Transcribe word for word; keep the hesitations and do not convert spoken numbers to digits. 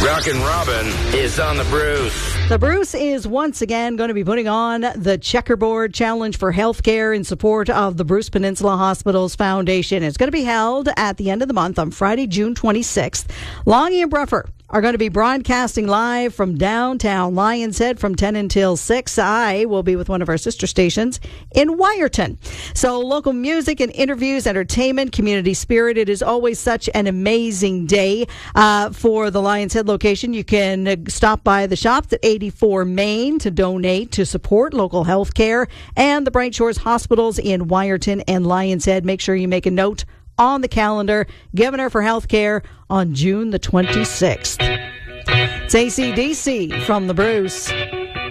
Rockin' Robin is on the Bruce. The Bruce is once again going to be putting on the Checkerboard Challenge for Healthcare in support of the Bruce Peninsula Hospitals Foundation. It's going to be held at the end of the month on Friday, June twenty-sixth. Longy and Bruffer are going to be broadcasting live from downtown Lions Head from ten until six. I will be with one of our sister stations in Wyerton. So local music and interviews, entertainment, community spirit. It is always such an amazing day uh, for the Lions Head location. You can uh, stop by the shops at eighty-four Main to donate to support local health care and the Bright Shores Hospitals in Wyerton and Lions Head. Make sure you make a note on the calendar. Governor for Healthcare on June the twenty-sixth. It's A C D C from the Bruce.